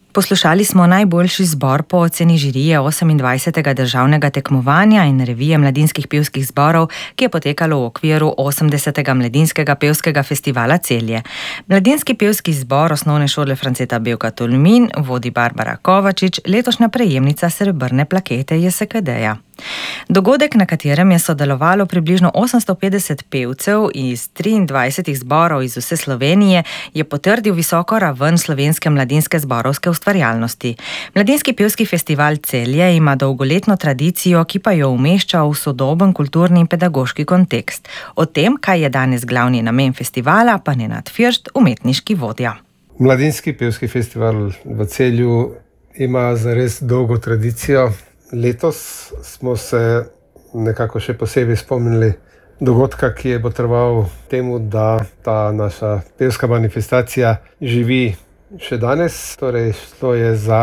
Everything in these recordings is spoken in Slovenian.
Poslušali smo najboljši zbor po oceni žirije 28. državnega tekmovanja in revije mladinskih pevskih zborov, ki je potekalo v okviru 80. mladinskega pevskega festivala Celje. Mladinski pevski zbor osnovne šole Franceta Bevka Tolmin vodi Barbara Kovačič, letošnja prejemnica srebrne plakete JSKD-ja. Dogodek, na katerem je sodelovalo približno 850 pevcev iz 23 zborov iz vse Slovenije, je potrdil visoko raven slovenske mladinske zborovske ustvarjalnosti. Mladinski pevski festival Celje ima dolgoletno tradicijo, ki pa jo umešča v sodoben kulturni in pedagoški kontekst. O tem, kaj je danes glavni namen festivala, pa Nenad Firšt, umetniški vodja. Mladinski pevski festival v Celju ima zares dolgo tradicijo. Letos smo se nekako še posebej spomnili dogodka, ki je potreboval temu, da ta naša pevska manifestacija živi še danes. Torej, šlo je za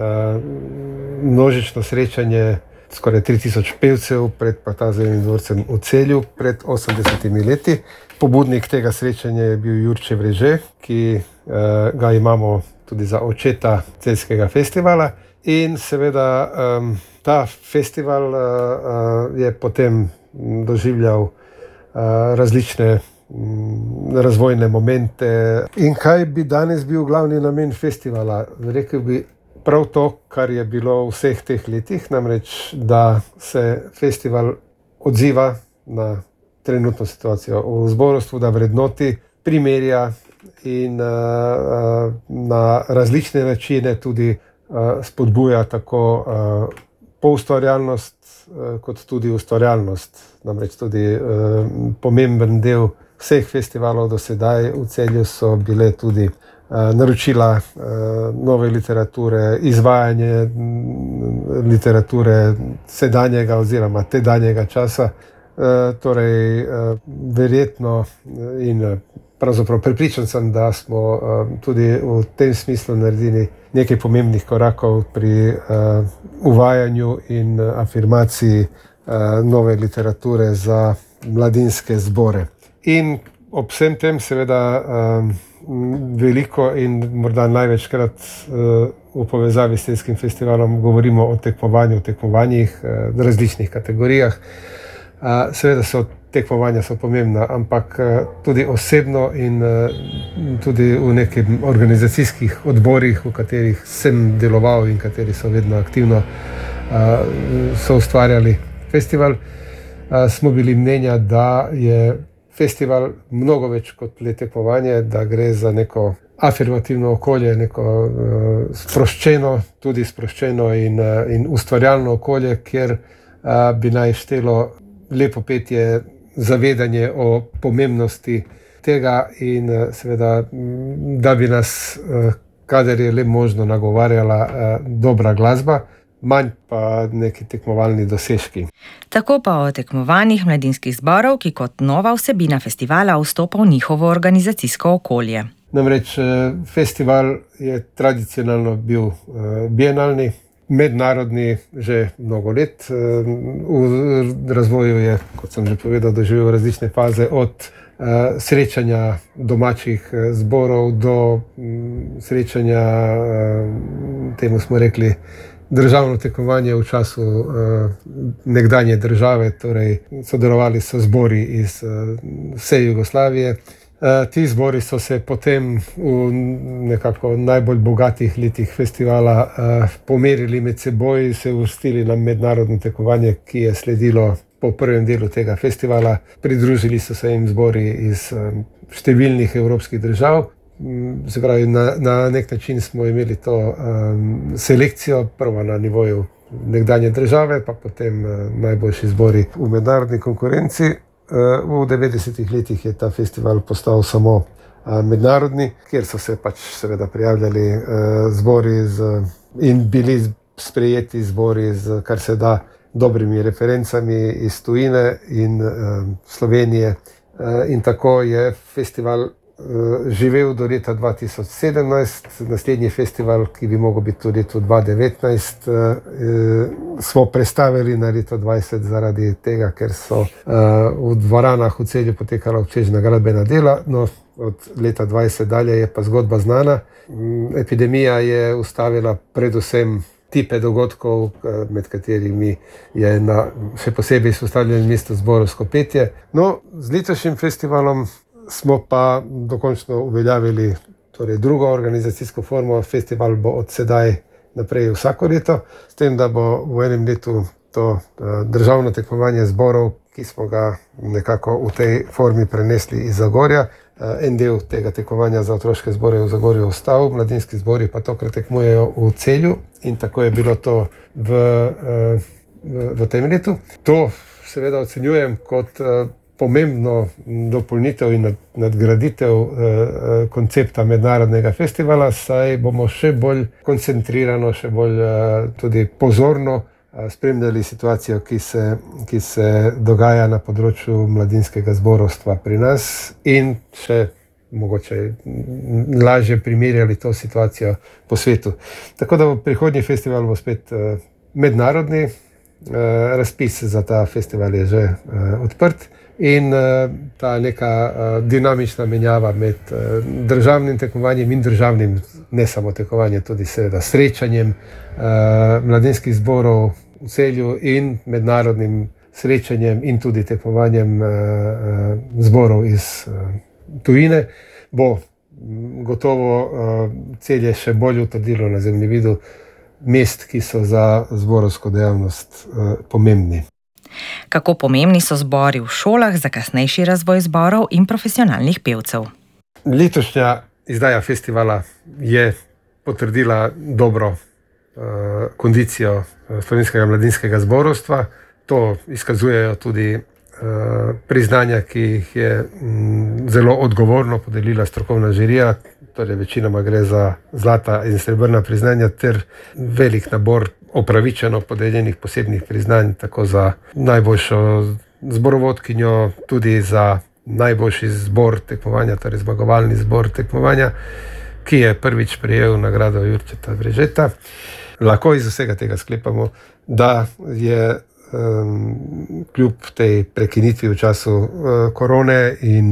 množično srečanje skoraj 3000 pevcev pred Partazijenim dvorcem v Celju pred 80 leti. Pobudnik tega srečanja je bil Jurče Vreže, ki ga imamo tudi za očeta celjskega festivala. In seveda ta festival je potem doživljal različne razvojne momente. In kaj bi danes bil glavni namen festivala? Rekel bi prav to, kar je bilo v vseh teh letih, namreč, da se festival odziva na trenutno situacijo v zborovstvu, da vrednoti, primerja in na različne načine tudi spodbuja tako poustvarjalnost kot tudi ustvarjalnost. Namreč tudi pomemben del vseh festivalov do sedaj v Celju so bile tudi naročila nove literature, izvajanje literature sedanjega oziroma tedanjega časa. Torej, verjetno in pravzaprav prepričan sem, da smo tudi v tem smislu naredili nekaj pomembnih korakov pri uvajanju in afirmaciji nove literature za mladinske zbore. In ob vsem tem seveda veliko in morda največkrat v povezavi s Celjskim festivalom govorimo o tekmovanjih v različnih kategorijah. Seveda tekmovanja so pomembna, ampak tudi osebno in tudi v nekih organizacijskih odborih, v katerih sem deloval in kateri so vedno aktivno so ustvarjali festival, smo bili mnenja, da je festival mnogo več kot le tekmovanje, da gre za neko afirmativno okolje, neko sproščeno in ustvarjalno okolje, kjer bi naj štelo lepo petje, zavedanje o pomembnosti tega in seveda, da bi nas, kadar je le možno, nagovarjala dobra glasba, manj pa neki tekmovalni dosežki. Tako pa o tekmovanjih mladinskih zborov, ki kot nova vsebina festivala vstopa v njihovo organizacijsko okolje. Namreč festival je tradicionalno bil bienalni, mednarodni že mnogo let. V razvoju je, kot sem že povedal, doživel različne faze od srečanja domačih zborov do srečanja, temu smo rekli, državno tekmovanje v času nekdanje države, torej sodelovali so zbori iz vse Jugoslavije. Ti zbori so se potem v nekako najbolj bogatih letih festivala pomerili med seboj, se uvrstili na mednarodno tekmovanje, ki je sledilo po prvem delu tega festivala. Pridružili so se jim zbori iz številnih evropskih držav. Se pravi, na nek način smo imeli to selekcijo, prvo na nivoju nekdanje države, pa potem najboljši zbori v mednarodni konkurenci. V 90-ih letih je ta festival postal samo mednarodni, kjer so se pač seveda prijavljali zbori in bili sprejeti zbori z kar se da dobrimi referencami iz tujine in Slovenije. In tako je festival živel do leta 2017. Naslednji festival, ki bi mogel biti v letu 2019, smo prestavili na leto 2020 zaradi tega, ker so v dvoranah v Celju potekala obsežna gradbena dela. No, od leta 20 dalje je pa zgodba znana. Epidemija je ustavila predvsem tipe dogodkov, med katerimi je še posebej izpostavljeno mesto zborovsko petje. No, z letošnjim festivalom smo pa dokončno uveljavili drugo organizacijsko formo. Festival bo od sedaj naprej vsako leto, s tem, da bo v enem letu to državno tekmovanje zborov, ki smo ga nekako v tej formi prenesli iz Zagorja. En del tega tekmovanja za otroške zbore v Zagorju ostal, mladinski zbori pa tokrat tekmujejo v Celju in tako je bilo to v tem letu. To seveda ocenjujem kot pomembno dopolnitev in nadgraditev koncepta mednarodnega festivala, saj bomo še bolj koncentrirano, še bolj tudi pozorno spremljali situacijo, ki se dogaja na področju mladinskega zborovstva pri nas in še mogoče lažje primerjali to situacijo po svetu. Tako da prihodnji festival bo spet mednarodni, razpis za ta festival je že odprt in ta neka dinamična menjava med državnim tekmovanjem in državnim, ne samo tekmovanjem, tudi seveda srečanjem mladinskih zborov v Celju in mednarodnim srečanjem in tudi tekmovanjem zborov iz tujine bo gotovo Celje še bolj utrdilo na zemljevidu mest, ki so za zborovsko dejavnost pomembni. Kako pomembni so zbori v šolah za kasnejši razvoj zborov in profesionalnih pevcev? Letošnja izdaja festivala je potrdila dobro kondicijo slovenskega mladinskega zborovstva. To izkazujejo tudi priznanja, ki jih je zelo odgovorno podelila strokovna žirija. Torej večinoma gre za zlata in srebrna priznanja ter velik nabor opravičeno podeljenih posebnih priznanj, tako za najboljšo zborovodkinjo, tudi za najboljši zbor tekmovanja, torej zmagovalni zbor tekmovanja, ki je prvič prejel nagrado Jurčeta Brežeta. Lahko iz vsega tega sklepamo, da je kljub tej prekinitvi v času korone in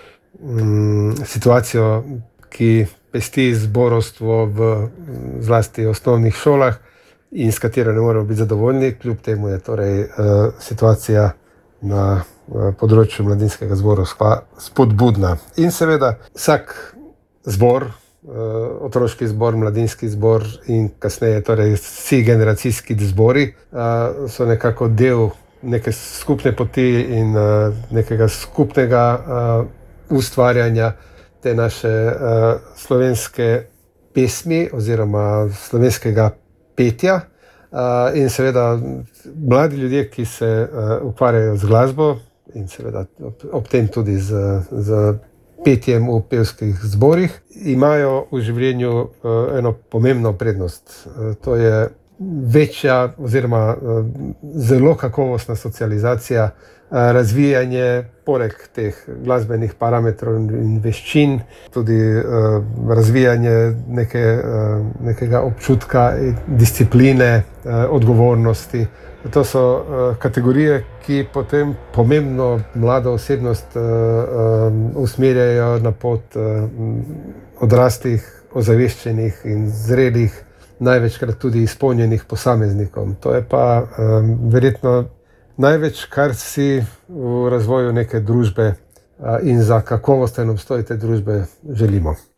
situacijo, ki pesti zborovstvo v zlasti osnovnih šolah in s katero ne moremo biti zadovoljni, kljub temu je torej situacija na področju mladinskega zborovstva spodbudna. In seveda vsak zbor, otroški zbor, mladinski zbor in kasneje torej vsi generacijski zbori so nekako del neke skupne poti in nekega skupnega ustvarjanja te naše slovenske pesmi oziroma slovenskega petja. In seveda mladi ljudje, ki se ukvarjajo z glasbo in seveda ob tem tudi z petjem v pevskih zborih, imajo v življenju eno pomembno prednost. To je večja oziroma zelo kakovostna socializacija, razvijanje poleg teh glasbenih parametrov in veščin, tudi razvijanje nekega občutka, discipline, odgovornosti. To so kategorije, ki potem pomembno mlado osebnost usmerjajo na pot odraslih, ozaveščenih in zrelih, največkrat tudi izpolnjenih posameznikom. To je pa verjetno največ, kar si v razvoju neke družbe in za kakovosten obstoj te družbe želimo.